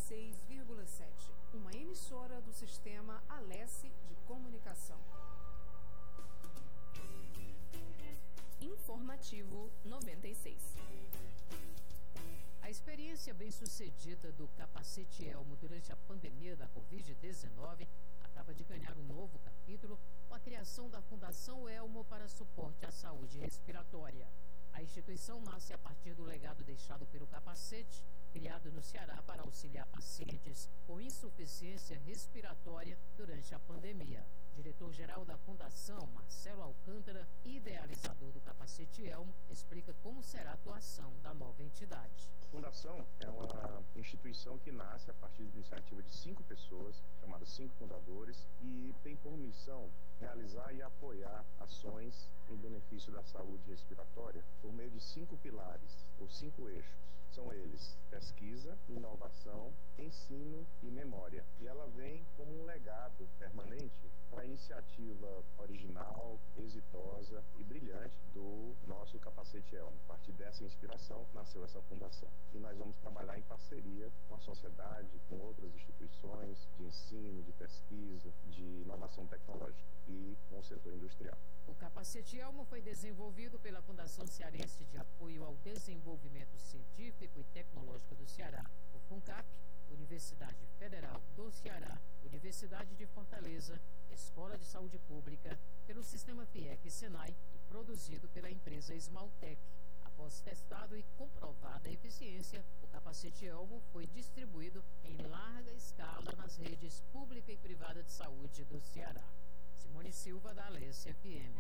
96,7. Uma emissora do Sistema Alesse de Comunicação. Informativo 96. A experiência bem-sucedida do capacete Elmo durante a pandemia da Covid-19 acaba de ganhar um novo capítulo com a criação da Fundação Elmo para suporte à saúde respiratória. A instituição nasce a partir do legado deixado pelo capacete, criado no Ceará para auxiliar pacientes com insuficiência respiratória durante a pandemia. Diretor-geral da Fundação, Marcelo Alcântara, idealizador do capacete Elmo, explica como será a atuação da nova entidade. A Fundação é uma instituição que nasce a partir da iniciativa de 5 pessoas, chamadas 5 fundadores, e tem por missão realizar e apoiar ações em benefício da saúde respiratória por meio de 5 pilares, ou 5 eixos. São eles: pesquisa, inovação, ensino e memória. E ela vem como um legado permanente para a iniciativa original, exitosa e brilhante do nosso capacete Elmo. A partir dessa inspiração nasceu essa fundação. E nós vamos trabalhar em parceria com a sociedade, com outras instituições de ensino, de pesquisa, de inovação tecnológica e com o setor industrial. O capacete Elmo foi desenvolvido pela Fundação Cearense de Apoio ao Desenvolvimento Científico e Tecnológico do Ceará, o FUNCAP, Universidade Federal do Ceará, Universidade de Fortaleza, Escola de Saúde Pública, pelo Sistema FIEC e Senai e produzido pela empresa Esmaltec. Após testado e comprovada a eficiência, o capacete Elmo foi distribuído em larga escala nas redes pública e privada de saúde do Ceará. Simone Silva, da Alesse FM.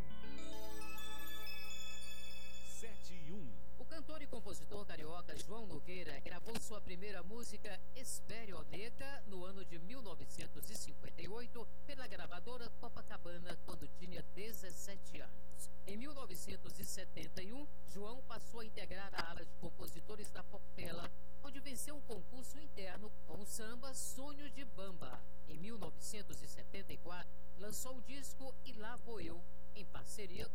7-1. O cantor e compositor carioca João Nogueira gravou sua primeira música Esperionega no ano de 1958 pela gravadora Copacabana, quando tinha 17 anos. Em 1971, João passou a integrar a ala de compositores da Portela, onde venceu um concurso interno com o samba Sonho de Bamba. Em 1974, lançou o disco E Lá Vou Eu, em parceria